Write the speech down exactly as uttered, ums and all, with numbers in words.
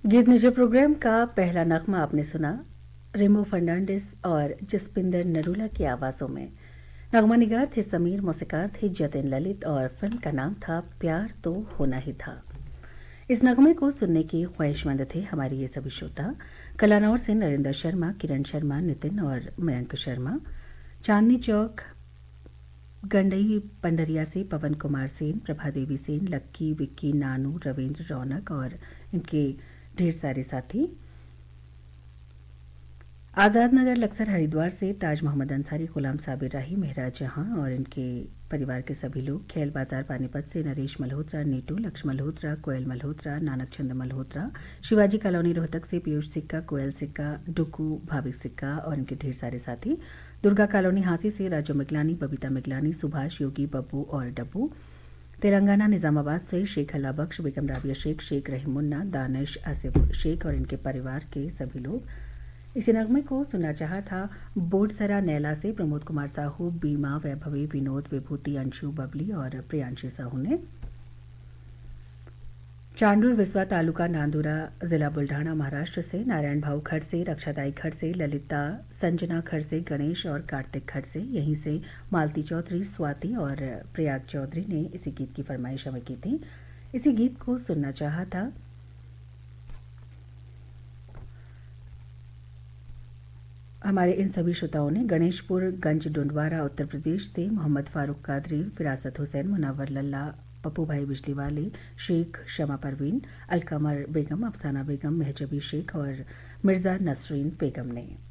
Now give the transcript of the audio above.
गीत निजी प्रोग्राम का पहला नगमा आपने सुना रेमो फर्नांडिस और जसपिंदर नरूला की आवाज़ों में। नगमा निगार थे समीर, मौसीकार थे जतिन ललित और फिल्म का नाम था प्यार तो होना ही था। इस नगमे को सुनने की ख्वाहिशमंद थे हमारे ये सभी श्रोता। कलानौर से नरेंद्र शर्मा, किरण शर्मा, नितिन और मयंक शर्मा। चांदनी चौक गंडई पंडरिया से पवन कुमार सेन, प्रभा देवी सेन, लक्की, विक्की, नानू, रविंद्र, रौनक और इनके ढेर सारे साथी। आज़ाद नगर लक्सर हरिद्वार से ताज मोहम्मद अंसारी, गुलाम साबिर राही, मेहराज जहां और इनके परिवार के सभी लोग। खेल बाजार पानीपत से नरेश मल्होत्रा, नीटू, लक्ष्य मल्होत्रा, कोयल मल्होत्रा, नानक चंद मल्होत्रा। शिवाजी कॉलोनी रोहतक से पीयूष सिक्का, कोयल सिक्का, डुकू, भाविक सिक्का और इनके ढेर सारे साथी। दुर्गा कॉलोनी हांसी से राजू मिगलानी, बबीता मिगलानी, सुभाष, योगी, बब्बू और डब्बू। तेलंगाना निजामाबाद से शेख अल्लाह बख्श, बेगम राबिया शेख, शेख रहीम मुन्ना, दानिश, आसिफ शेख और इनके परिवार के सभी लोग। इसी नगमे को सुनना चाहा था बोडसरा नैला से प्रमोद कुमार साहू, बीमा, वैभवी, विनोद, विभूति, अंशु, बबली और प्रियांशी साहू ने। चांडूर विस्वा तालुका नांदुरा जिला बुल्ढाना महाराष्ट्र से नारायण भाऊ खड़ से, रक्षादाई खड़ से, ललिता संजना खड़ से, गणेश और कार्तिक खड़ से, यहीं से मालती चौधरी, स्वाति और प्रयाग चौधरी ने इसी गीत की फरमाइश हमें की थी। इसी गीत को सुनना चाहा था हमारे इन सभी श्रोताओं ने। गणेशपुर गंज डुंडवारा उत्तर प्रदेश से मोहम्मद फारूक कादरी, फिरासत हुसैन, मुनव्वर लल्ला, पप्पू भाई बिजली वाले, शेख शमा परवीन, अलकमर बेगम, अफसाना बेगम, मेहजबी शेख और मिर्जा नसरीन बेगम ने।